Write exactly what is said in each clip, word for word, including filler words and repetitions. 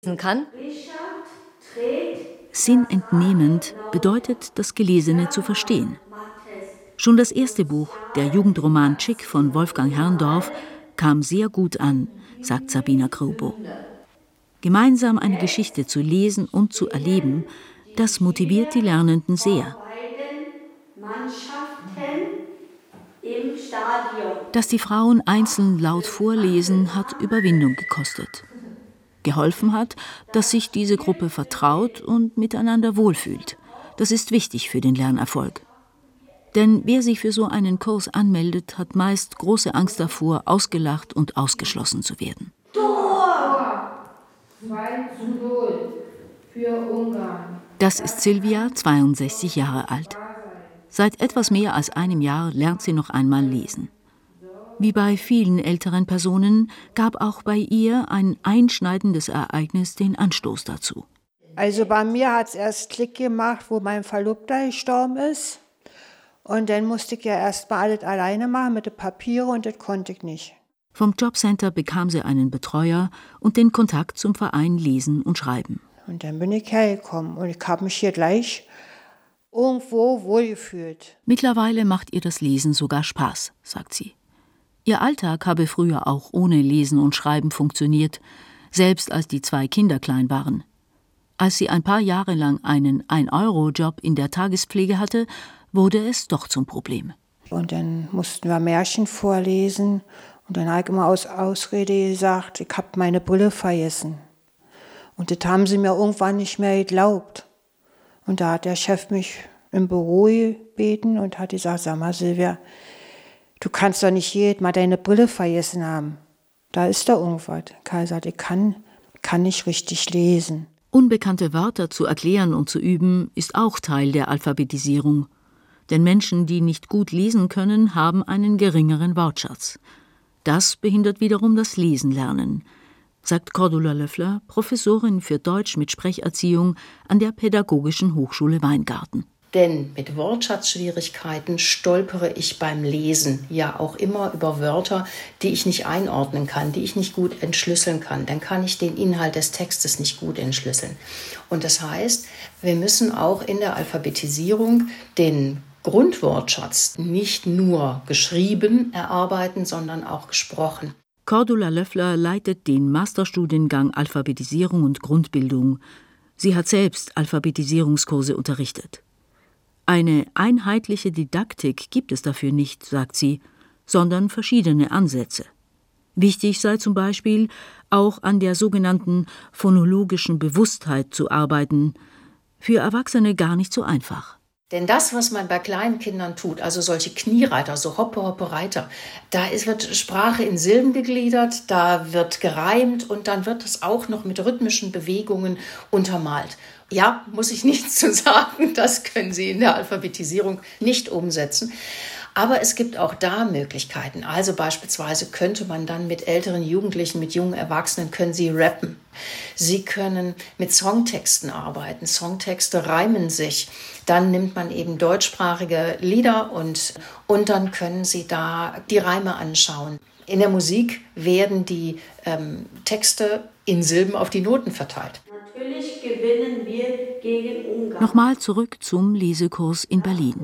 kann. Sinnentnehmend bedeutet, das Gelesene zu verstehen. Schon das erste Buch, der Jugendroman Chick von Wolfgang Herrndorf, kam sehr gut an, sagt Sabina Grubo. Gemeinsam eine Geschichte zu lesen und zu erleben, das motiviert die Lernenden sehr. Dass die Frauen einzeln laut vorlesen, hat Überwindung gekostet. Geholfen hat, dass sich diese Gruppe vertraut und miteinander wohlfühlt. Das ist wichtig für den Lernerfolg. Denn wer sich für so einen Kurs anmeldet, hat meist große Angst davor, ausgelacht und ausgeschlossen zu werden. Tor! zwei zu null für Ungarn. Das ist Silvia, zweiundsechzig Jahre alt. Seit etwas mehr als einem Jahr lernt sie noch einmal lesen. Wie bei vielen älteren Personen gab auch bei ihr ein einschneidendes Ereignis den Anstoß dazu. Also bei mir hat es erst Klick gemacht, wo mein Verlobter gestorben ist. Und dann musste ich ja erst mal alles alleine machen mit den Papieren und das konnte ich nicht. Vom Jobcenter bekam sie einen Betreuer und den Kontakt zum Verein Lesen und Schreiben. Und dann bin ich hergekommen und ich habe mich hier gleich irgendwo wohlgefühlt. Mittlerweile macht ihr das Lesen sogar Spaß, sagt sie. Ihr Alltag habe früher auch ohne Lesen und Schreiben funktioniert, selbst als die zwei Kinder klein waren. Als sie ein paar Jahre lang einen ein-Euro-Job in der Tagespflege hatte, wurde es doch zum Problem. Und dann mussten wir Märchen vorlesen und dann habe ich immer aus Ausrede gesagt, ich habe meine Brille vergessen. Und das haben sie mir irgendwann nicht mehr geglaubt. Und da hat der Chef mich im Büro gebeten und hat gesagt, sag mal Silvia, du kannst doch nicht jedes Mal deine Brille vergessen haben. Da ist da irgendwas. Karl sagt, ich kann, kann nicht richtig lesen. Unbekannte Wörter zu erklären und zu üben, ist auch Teil der Alphabetisierung. Denn Menschen, die nicht gut lesen können, haben einen geringeren Wortschatz. Das behindert wiederum das Lesenlernen, sagt Cordula Löffler, Professorin für Deutsch mit Sprecherziehung an der Pädagogischen Hochschule Weingarten. Denn mit Wortschatzschwierigkeiten stolpere ich beim Lesen ja auch immer über Wörter, die ich nicht einordnen kann, die ich nicht gut entschlüsseln kann. Dann kann ich den Inhalt des Textes nicht gut entschlüsseln. Und das heißt, wir müssen auch in der Alphabetisierung den Grundwortschatz nicht nur geschrieben erarbeiten, sondern auch gesprochen. Cordula Löffler leitet den Masterstudiengang Alphabetisierung und Grundbildung. Sie hat selbst Alphabetisierungskurse unterrichtet. Eine einheitliche Didaktik gibt es dafür nicht, sagt sie, sondern verschiedene Ansätze. Wichtig sei zum Beispiel, auch an der sogenannten phonologischen Bewusstheit zu arbeiten. Für Erwachsene gar nicht so einfach. Denn das, was man bei kleinen Kindern tut, also solche Kniereiter, so Hoppe, Hoppe, Reiter, da ist, wird Sprache in Silben gegliedert, da wird gereimt und dann wird es auch noch mit rhythmischen Bewegungen untermalt. Ja, muss ich nichts zu sagen, das können Sie in der Alphabetisierung nicht umsetzen. Aber es gibt auch da Möglichkeiten. Also beispielsweise könnte man dann mit älteren Jugendlichen, mit jungen Erwachsenen, können sie rappen. Sie können mit Songtexten arbeiten. Songtexte reimen sich. Dann nimmt man eben deutschsprachige Lieder und, und dann können sie da die Reime anschauen. In der Musik werden die ähm, Texte in Silben auf die Noten verteilt. Natürlich gewinnen wir gegen Ungarn. Nochmal zurück zum Lesekurs in Berlin.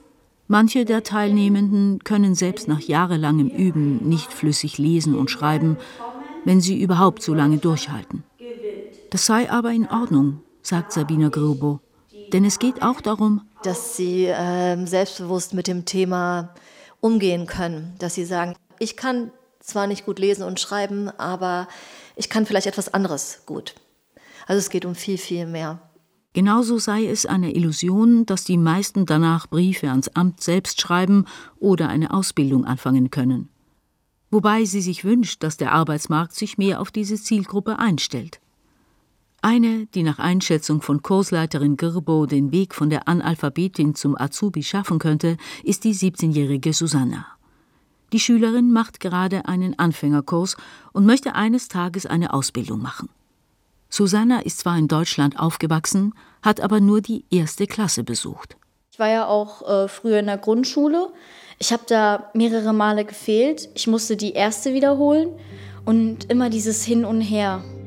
Manche der Teilnehmenden können selbst nach jahrelangem Üben nicht flüssig lesen und schreiben, wenn sie überhaupt so lange durchhalten. Das sei aber in Ordnung, sagt Sabina Grubo. Denn es geht auch darum, dass sie äh, selbstbewusst mit dem Thema umgehen können. Dass sie sagen, ich kann zwar nicht gut lesen und schreiben, aber ich kann vielleicht etwas anderes gut. Also es geht um viel, viel mehr. Genauso sei es eine Illusion, dass die meisten danach Briefe ans Amt selbst schreiben oder eine Ausbildung anfangen können. Wobei sie sich wünscht, dass der Arbeitsmarkt sich mehr auf diese Zielgruppe einstellt. Eine, die nach Einschätzung von Kursleiterin Girbo den Weg von der Analphabetin zum Azubi schaffen könnte, ist die siebzehnjährige Susanna. Die Schülerin macht gerade einen Anfängerkurs und möchte eines Tages eine Ausbildung machen. Susanna ist zwar in Deutschland aufgewachsen, hat aber nur die erste Klasse besucht. Ich war ja auch äh, früher in der Grundschule. Ich habe da mehrere Male gefehlt. Ich musste die erste wiederholen und immer dieses Hin und Her.